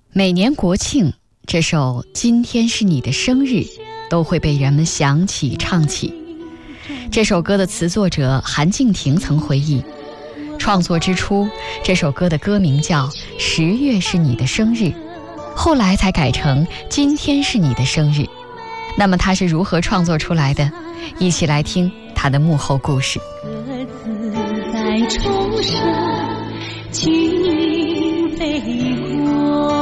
每年国庆，这首《今天是你的生日》都会被人们想起唱起。这首歌的词作者韩静婷曾回忆，创作之初，这首歌的歌名叫《10月是你的生日》，后来才改成《今天是你的生日》。那么它是如何创作出来的？一起来听它的幕后故事。 各自在冲绳君飞过。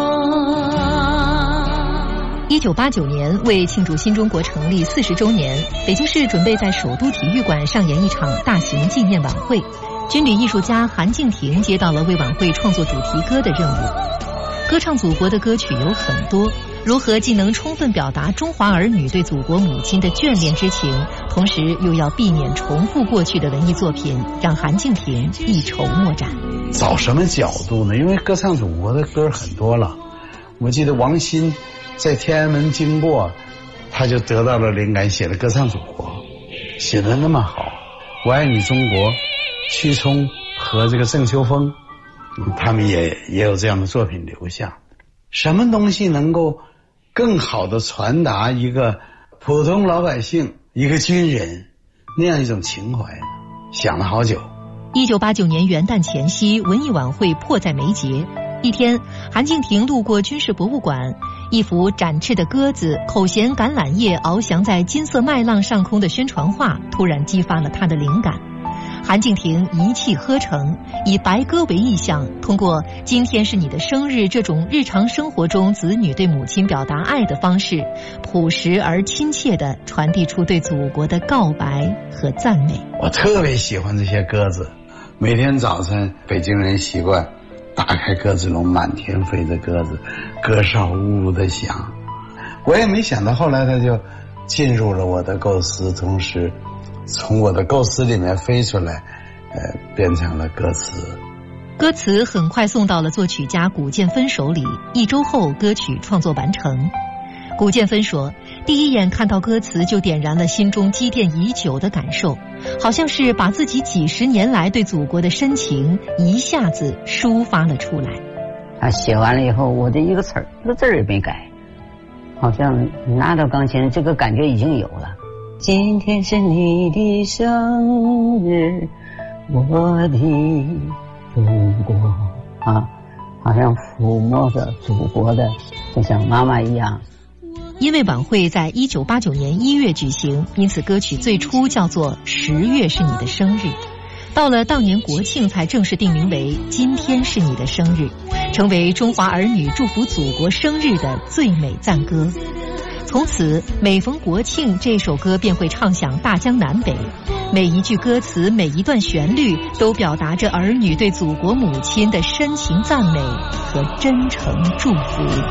1989年，为庆祝新中国成立40周年，北京市准备在首都体育馆上演一场大型纪念晚会。军旅艺术家韩静婷接到了为晚会创作主题歌的任务。歌唱祖国的歌曲有很多，如何既能充分表达中华儿女对祖国母亲的眷恋之情，同时又要避免重复过去的文艺作品，让韩静婷一筹莫展。 找什么角度呢？因为歌唱祖国的歌很多了。我记得王鑫在天安门经过，他就得到了灵感，写了《歌唱祖国》，写得那么好。我爱你中国，屈聪和这个郑秋峰，他们也有这样的作品留下。什么东西能够更好的传达一个普通老百姓、一个军人那样一种情怀呢？想了好久。 1989年元旦前夕，文艺晚会迫在眉睫。一天，韩静婷路过军事博物馆，一幅展翅的鸽子口衔橄榄叶翱翔在金色麦浪上空的宣传画，突然激发了她的灵感。韩静婷一气呵成，以白鸽为意象，通过今天是你的生日这种日常生活中子女对母亲表达爱的方式，朴实而亲切地传递出对祖国的告白和赞美。 我特别喜欢这些鸽子，每天早晨北京人习惯打开鸽子笼，满天飞的鸽子，鸽哨呜呜的响。我也没想到后来它就进入了我的构思，同时从我的构思里面飞出来，变成了歌词。 歌词很快送到了作曲家古建芬手里，1周后歌曲创作完成。古建芬说，第一眼看到歌词就点燃了心中积淀已久的感受，好像是把自己几十年来对祖国的深情一下子抒发了出来。 他写完了以后，我的一个词儿也没改，好像拿到钢琴这个感觉已经有了。今天是你的生日，我的祖国啊，好像抚摸着祖国的，就像妈妈一样。 因为晚会在1989年1月举行，因此歌曲最初叫做《10月是你的生日》，到了当年国庆才正式定名为《今天是你的生日》，成为中华儿女祝福祖国生日的最美赞歌。从此每逢国庆，这首歌便会唱响大江南北，每一句歌词，每一段旋律都表达着儿女对祖国母亲的深情赞美和真诚祝福。